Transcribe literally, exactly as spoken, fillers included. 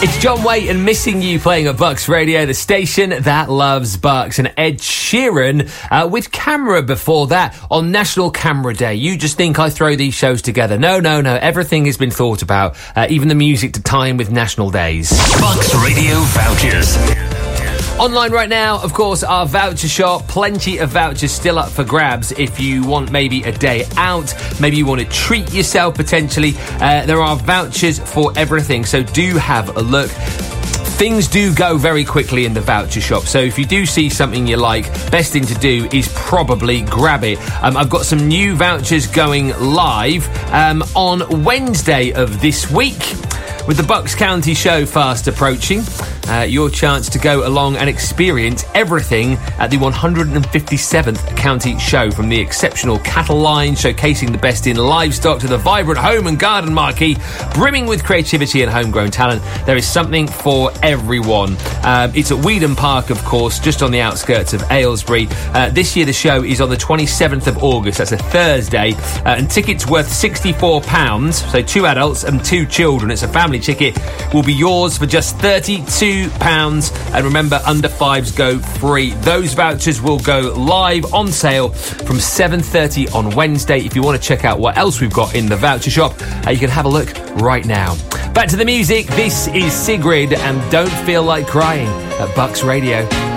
It's John Waite and Missing You playing at Bucks Radio, the station that loves Bucks. And Ed Sheeran uh, with Camera before that on National Camera Day. You just think I throw these shows together. No, no, no. Everything has been thought about, uh, even the music to time with national days. Bucks Radio vouchers. Online right now, of course, our voucher shop. Plenty of vouchers still up for grabs if you want maybe a day out. Maybe you want to treat yourself potentially. Uh, there are vouchers for everything, so do have a look. Things do go very quickly in the voucher shop, so if you do see something you like, best thing to do is probably grab it. Um, I've got some new vouchers going live um, on Wednesday of this week. With the Bucks County show fast approaching, uh, your chance to go along and experience everything at the one hundred fifty-seventh County Show, from the exceptional cattle line showcasing the best in livestock to the vibrant home and garden marquee brimming with creativity and homegrown talent. There is something for everyone. Um, it's at Weedham Park, of course, just on the outskirts of Aylesbury. Uh, this year the show is on the twenty-seventh of August. That's a Thursday, uh, and tickets worth sixty-four pounds, so two adults and two children. It's a family ticket, will be yours for just thirty-two pounds, and remember, under fives go free. Those vouchers will go live on sale from seven thirty on Wednesday. If you want to check out what else we've got in the voucher shop, uh, you can have a look right now. Back to the music. This is Sigrid and Don't Feel Like Crying at Bucks Radio.